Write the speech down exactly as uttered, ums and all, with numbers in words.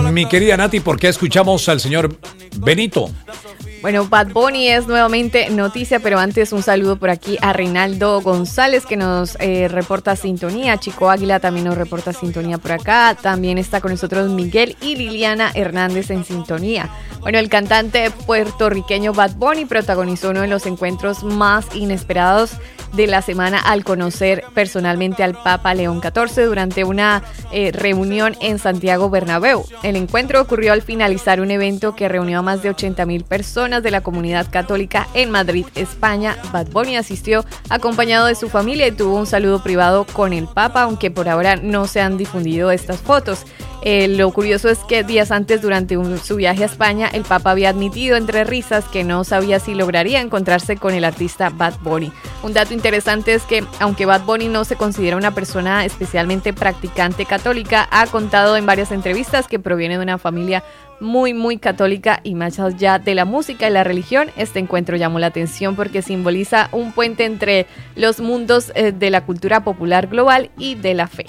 Mi querida Nati, ¿por qué escuchamos al señor Benito? Bueno, Bad Bunny es nuevamente noticia, pero antes un saludo por aquí a Reinaldo González, que nos eh, reporta sintonía. Chico Águila también nos reporta sintonía por acá. También está con nosotros Miguel y Liliana Hernández en sintonía. Bueno, el cantante puertorriqueño Bad Bunny protagonizó uno de los encuentros más inesperados de la semana al conocer personalmente al Papa León catorce durante una eh, reunión en Santiago Bernabéu. El encuentro ocurrió al finalizar un evento que reunió a más de ochenta mil personas de la comunidad católica en Madrid, España. Bad Bunny asistió acompañado de su familia y tuvo un saludo privado con el Papa, aunque por ahora no se han difundido estas fotos. Eh, lo curioso es que días antes, durante un, su viaje a España, el Papa había admitido entre risas que no sabía si lograría encontrarse con el artista Bad Bunny. Un dato interesante es que, aunque Bad Bunny no se considera una persona especialmente practicante católica, ha contado en varias entrevistas que proviene de una familia muy muy católica, y más allá de la música y la religión, este encuentro llamó la atención porque simboliza un puente entre los mundos eh, de la cultura popular global y de la fe.